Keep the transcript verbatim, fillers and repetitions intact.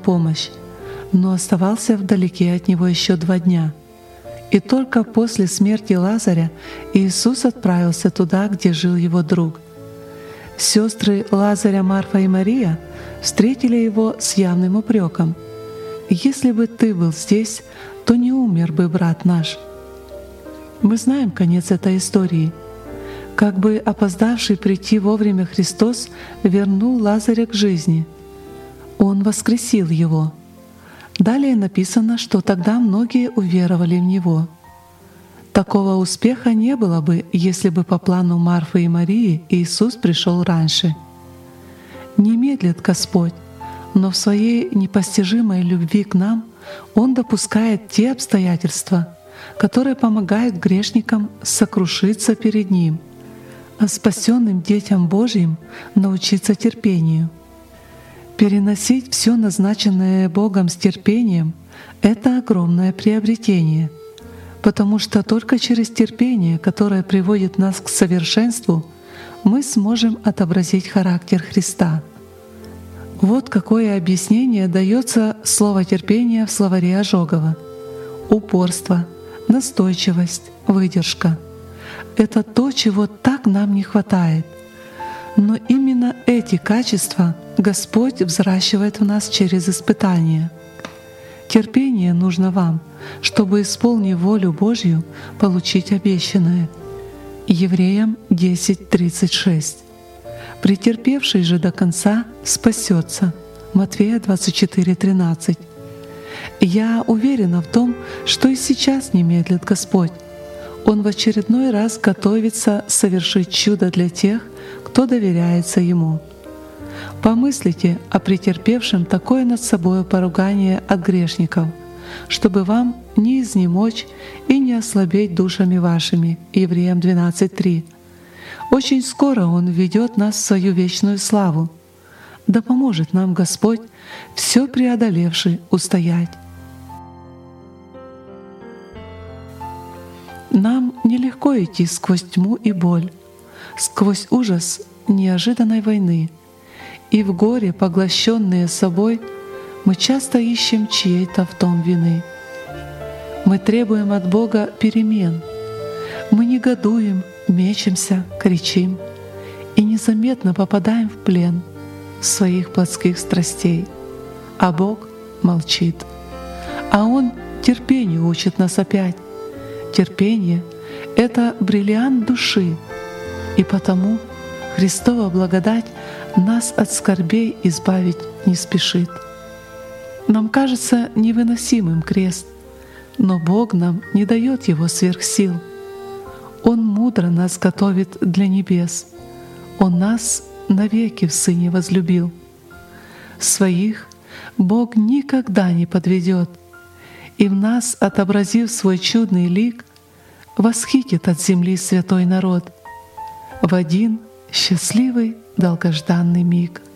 помощь, но оставался вдалеке от него еще два дня. И только после смерти Лазаря Иисус отправился туда, где жил его друг. Сестры Лазаря, Марфа и Мария, встретили его с явным упреком: «Если бы ты был здесь, то не умер бы брат наш». Мы знаем конец этой истории. Как бы опоздавший прийти вовремя Христос вернул Лазаря к жизни. Он воскресил его. Далее написано, что тогда многие уверовали в Него. Такого успеха не было бы, если бы по плану Марфы и Марии Иисус пришел раньше. Не медлит Господь, но в Своей непостижимой любви к нам Он допускает те обстоятельства, которые помогают грешникам сокрушиться перед Ним, а спасенным детям Божьим научиться терпению. Переносить все назначенное Богом с терпением — это огромное приобретение, потому что только через терпение, которое приводит нас к совершенству, мы сможем отобразить характер Христа. Вот какое объяснение дается слово терпение в словаре Ожогова: упорство, настойчивость, выдержка — это то, чего так нам не хватает. Но именно эти качества Господь взращивает в нас через испытания. Терпение нужно вам, чтобы, исполнив волю Божью, получить обещанное. Евреям десять тридцать шесть. Претерпевший же до конца спасется. Матфея двадцать четыре тринадцать. Я уверена в том, что и сейчас не медлит Господь. Он в очередной раз готовится совершить чудо для тех, кто доверяется Ему. Помыслите о претерпевшем такое над собой поругание от грешников, чтобы вам не изнемочь и не ослабеть душами вашими. Евреям двенадцать три. Очень скоро Он введет нас в свою вечную славу. Да поможет нам Господь, все преодолевший, устоять. Нам нелегко идти сквозь тьму и боль, сквозь ужас неожиданной войны, и в горе, поглощенные собой, мы часто ищем чьей-то в том вины. Мы требуем от Бога перемен, мы негодуем, мечемся, кричим и незаметно попадаем в плен своих плотских страстей, а Бог молчит. А Он терпению учит нас опять. Терпение — это бриллиант души, и потому Христова благодать нас от скорбей избавить не спешит. Нам кажется невыносимым крест, но Бог нам не дает его сверх сил. Он мудро нас готовит для небес. Он нас навеки в Сыне возлюбил. Своих Бог никогда не подведет, и в нас, отобразив свой чудный лик, восхитит от земли святой народ в один счастливый долгожданный миг.